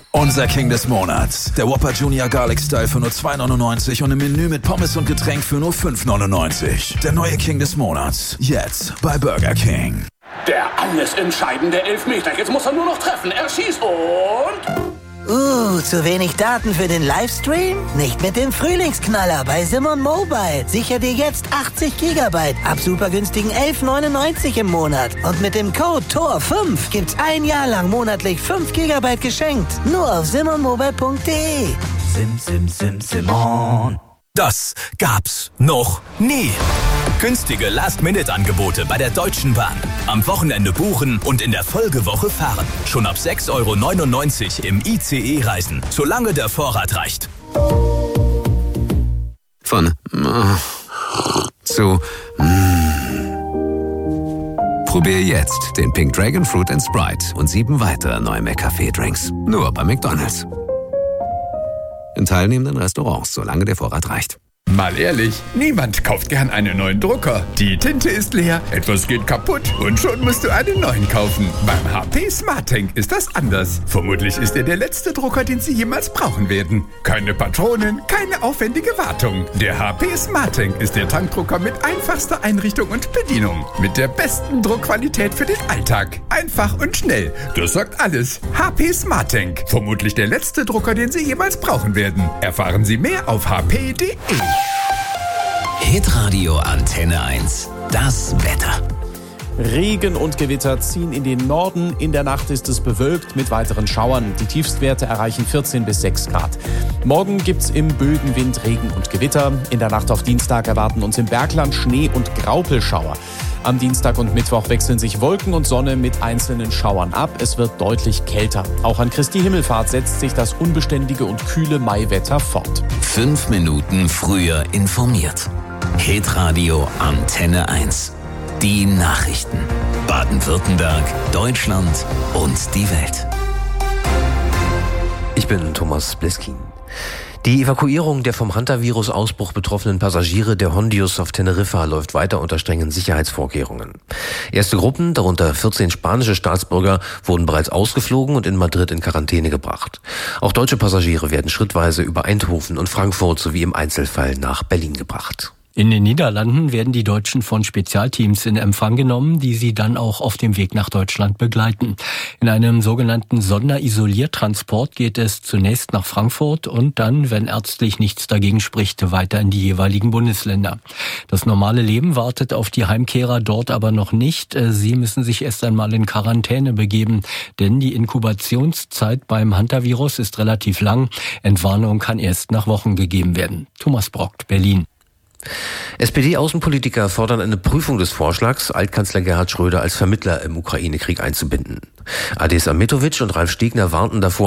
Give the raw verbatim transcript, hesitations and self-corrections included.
Unser King des Monats. Der Whopper Junior Garlic Style für nur zwei neunundneunzig und im Menü mit Pommes und Getränk für nur fünf neunundneunzig. Der neue King des Monats. Jetzt bei Burger King. Der alles entscheidende Elfmeter. Jetzt muss er nur noch treffen. Er schießt und... Uh, zu wenig Daten für den Livestream? Nicht mit dem Frühlingsknaller bei Simon Mobile. Sicher dir jetzt achtzig Gigabyte ab super günstigen elf neunundneunzig im Monat. Und mit dem Code T O R fünf gibt's ein Jahr lang monatlich fünf Gigabyte geschenkt. Nur auf simon mobile punkt de. Sim, sim, sim, Simon. Das gab's noch nie. Günstige Last-Minute-Angebote bei der Deutschen Bahn. Am Wochenende buchen und in der Folgewoche fahren. Schon ab sechs Euro neunundneunzig im I C E reisen, solange der Vorrat reicht. Von zu Probier jetzt den Pink Dragon Fruit and Sprite und sieben weitere neue McCafé-Drinks. Nur bei McDonald's. In teilnehmenden Restaurants, solange der Vorrat reicht. Mal ehrlich, niemand kauft gern einen neuen Drucker. Die Tinte ist leer, etwas geht kaputt und schon musst du einen neuen kaufen. Beim H P SmartTank ist das anders. Vermutlich ist er der letzte Drucker, den Sie jemals brauchen werden. Keine Patronen, keine aufwendige Wartung. Der H P SmartTank ist der Tankdrucker mit einfachster Einrichtung und Bedienung. Mit der besten Druckqualität für den Alltag. Einfach und schnell. Das sagt alles. H P SmartTank. Vermutlich der letzte Drucker, den Sie jemals brauchen werden. Erfahren Sie mehr auf h p punkt de. Hitradio Antenne eins. Das Wetter. Regen und Gewitter ziehen in den Norden. In der Nacht ist es bewölkt mit weiteren Schauern. Die Tiefstwerte erreichen vierzehn bis sechs Grad. Morgen gibt's im Böenwind Regen und Gewitter. In der Nacht auf Dienstag erwarten uns im Bergland Schnee- und Graupelschauer. Am Dienstag und Mittwoch wechseln sich Wolken und Sonne mit einzelnen Schauern ab. Es wird deutlich kälter. Auch an Christi Himmelfahrt setzt sich das unbeständige und kühle Maiwetter fort. Fünf Minuten früher informiert. Hitradio Antenne eins. Die Nachrichten. Baden-Württemberg, Deutschland und die Welt. Ich bin Thomas Bleskin. Die Evakuierung der vom Hantavirus-Ausbruch betroffenen Passagiere der Hondius auf Teneriffa läuft weiter unter strengen Sicherheitsvorkehrungen. Erste Gruppen, darunter vierzehn spanische Staatsbürger, wurden bereits ausgeflogen und in Madrid in Quarantäne gebracht. Auch deutsche Passagiere werden schrittweise über Eindhoven und Frankfurt sowie im Einzelfall nach Berlin gebracht. In den Niederlanden werden die Deutschen von Spezialteams in Empfang genommen, die sie dann auch auf dem Weg nach Deutschland begleiten. In einem sogenannten Sonderisoliertransport geht es zunächst nach Frankfurt und dann, wenn ärztlich nichts dagegen spricht, weiter in die jeweiligen Bundesländer. Das normale Leben wartet auf die Heimkehrer dort aber noch nicht. Sie müssen sich erst einmal in Quarantäne begeben, denn die Inkubationszeit beim Hantavirus ist relativ lang. Entwarnung kann erst nach Wochen gegeben werden. Thomas Brockt, Berlin. S P D-Außenpolitiker fordern eine Prüfung des Vorschlags, Altkanzler Gerhard Schröder als Vermittler im Ukraine-Krieg einzubinden. Adis Ahmetovic und Ralf Stegner warnten davor,